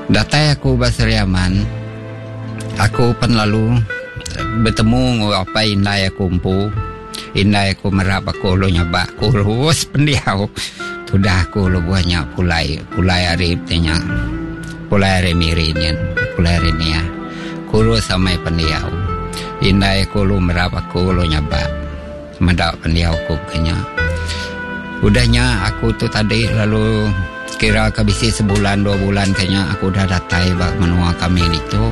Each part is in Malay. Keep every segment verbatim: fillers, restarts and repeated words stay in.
Datai aku Basriaman, aku pun lalu bertemu dengan apa indai aku umpu, indai aku merap aku lo nyabak aku terus pendiau, sudah aku lo banyak pulai pulai hari tanya, pulai hari mirinyan, pulai hari ni ya, kurus samai pendiau, indai aku lo merap aku lo nyabak, mendak pendiau aku kenya, udahnya aku tu tadi lalu kira kabisi sebulan dua bulan kayaknya aku dah datai bak menua kami itu.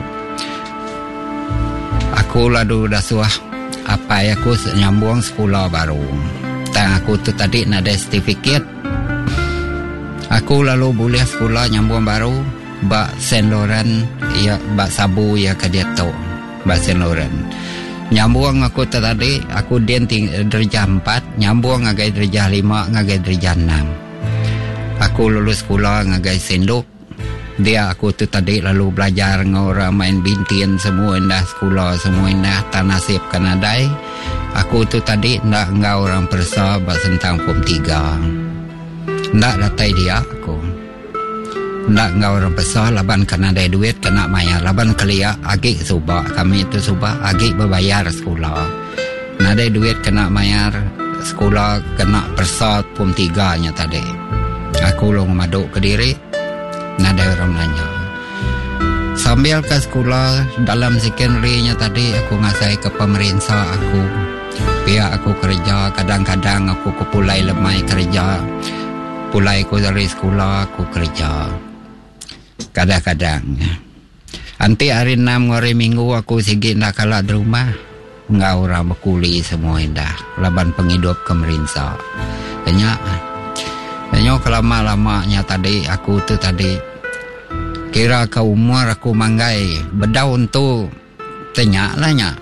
Aku lalu dah suah apa ya aku nyambung sekolah baru. Dan aku tu tadi nak ada sertifikat. Aku lalu boleh sekolah nyambung baru bak Saint Laurent ya bak Sabu ya ke dia tu bak Saint Laurent. Nyambung aku tu tadi aku dia darjah empat, nyambung ngagai darjah lima, ngagai darjah enam. Aku lulus sekolah ngagai sendok. Dia aku tu tadi lalu belajar ngorang main bintian semua indah sekolah semua indah tanasib Kanadai. Aku tu tadi ndak ngau orang persa bak sentang form tiga. Ndak datai dia aku. Ndak ngau orang persa laban Kanadai duit kena maya laban kelia agik subak kami tu subak agik berbayar sekolah. Nadai duit kena mayar sekolah kena persa form tiga nya tadi. Aku lo maduk ke diri, nada orang nanya. Sambil ke sekolah dalam secondary-nya tadi aku ngasai ke pemerintah aku. Pihak aku kerja, kadang-kadang aku ke pulai lemai kerja. Pulai aku dari sekolah aku kerja. Kadang-kadang. Nanti hari enam hari minggu aku sikit nak kalah di rumah. Enggak orang berkuli semua indah. Laban penghidup pemerintah. Banyak. Hanya kelama-lamanya tadi aku tu tadi kira ke umur aku manggai berdaun tu tanya lah nya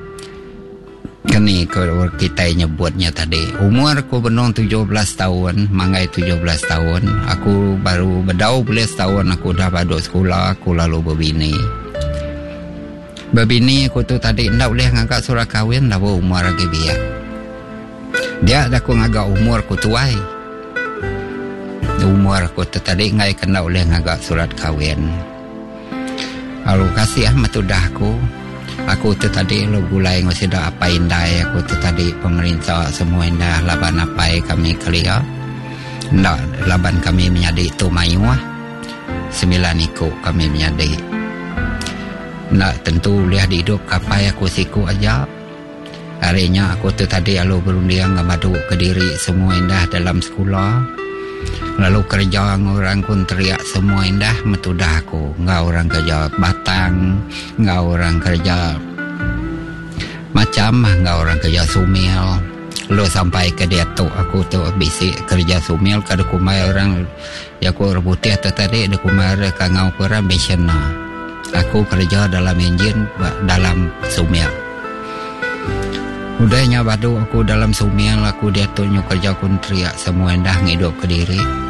kini kalau kita nyebutnya tadi umur aku benung tujuh belas tahun manggai tujuh belas tahun aku baru berdau boleh setahun aku dah baduk sekolah aku lalu berbini berbini aku tu tadi ndak boleh ngagak surat kahwin dah umur lagi biak dia dah aku ngagak umur aku tuai umur aku tu tadi ngai kena oleh ngagak surat kahwin. Lalu kasih ah matudah aku. Aku tu tadi lo gulai ngasi dah apa indai aku tu tadi pemerintah semua indah laban apa kami kelia. Ndak laban kami menjadi tu mayuah. Sembilan ikut kami menjadi. Ndak tentu lihat di hidup kapai aku siku aja. Harinya aku tu tadi lalu berundiang ngamadu ke diri semua indah dalam sekolah. Lalu kerja orang pun teriak semua indah metudah aku. Enggak orang kerja batang, enggak orang kerja macam, enggak orang kerja sumil. Lalu sampai ke dia tu aku tu bisik kerja sumil kada kumai orang ya aku rebuti atau tadi ada kumai ke ngau kurang besena. Aku kerja dalam enjin dalam sumil. Udahnya badu aku dalam sumil aku dia tu nyu kerja kun teriak semua indah ngidup ke diri.